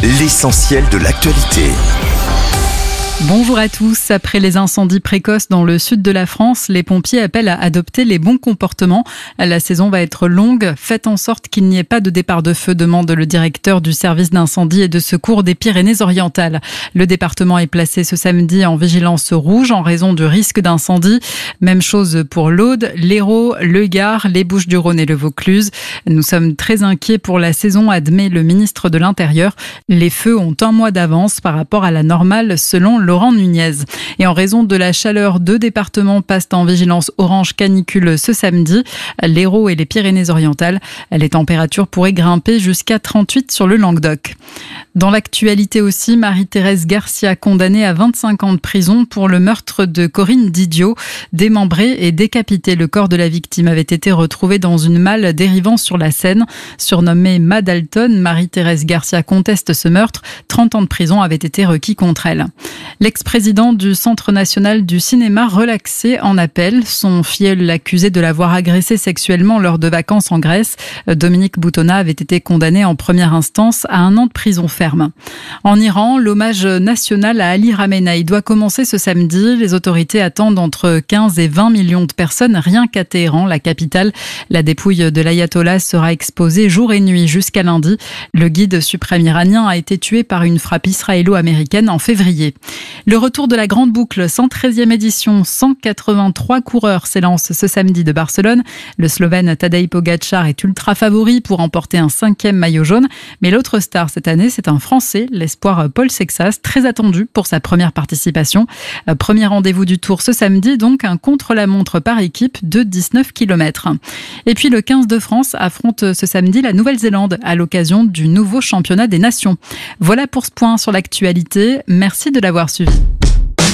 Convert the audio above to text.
l'essentiel de l'actualité. Bonjour à tous. Après les incendies précoces dans le sud de la France, les pompiers appellent à adopter les bons comportements. La saison va être longue. Faites en sorte qu'il n'y ait pas de départ de feu, demande le directeur du service d'incendie et de secours des Pyrénées-Orientales. Le département est placé ce samedi en vigilance rouge en raison du risque d'incendie. Même chose pour l'Aude, l'Hérault, le Gard, les Bouches-du-Rhône et le Vaucluse. Nous sommes très inquiets pour la saison, admet le ministre de l'Intérieur. Les feux ont un mois d'avance par rapport à la normale, selon Laurent Nunez. Et en raison de la chaleur, 2 départements passent en vigilance orange canicule ce samedi, l'Hérault et les Pyrénées-Orientales. Les températures pourraient grimper jusqu'à 38 sur le Languedoc. Dans l'actualité aussi, Marie-Thérèse Garcia, condamnée à 25 ans de prison pour le meurtre de Corinne Didio. Démembré et décapité, le corps de la victime avait été retrouvé dans une malle dérivant sur la Seine. Surnommée Madalton, Marie-Thérèse Garcia conteste ce meurtre. 30 ans de prison avaient été requis contre elle. L'ex-président du Centre national du cinéma relaxé en appel. Son filleul l'accusait de l'avoir agressé sexuellement lors de vacances en Grèce. Dominique Boutonna avait été condamné en première instance à 1 an de prison ferme. En Iran, l'hommage national à Ali Khamenei doit commencer ce samedi. Les autorités attendent entre 15 et 20 millions de personnes rien qu'à Téhéran, la capitale. La dépouille de l'ayatollah sera exposée jour et nuit jusqu'à lundi. Le guide suprême iranien a été tué par une frappe israélo-américaine en février. Le retour de la Grande Boucle, 113e édition, 183 coureurs s'élancent ce samedi de Barcelone. Le Slovène Tadej Pogačar est ultra favori pour emporter un 5e maillot jaune. Mais l'autre star cette année, c'est un Français, l'espoir Paul Sexas, très attendu pour sa première participation. Premier rendez-vous du Tour ce samedi, donc un contre-la-montre par équipe de 19 km. Et puis le 15 de France affronte ce samedi la Nouvelle-Zélande à l'occasion du nouveau championnat des nations. Voilà pour ce point sur l'actualité. Merci de l'avoir suivi.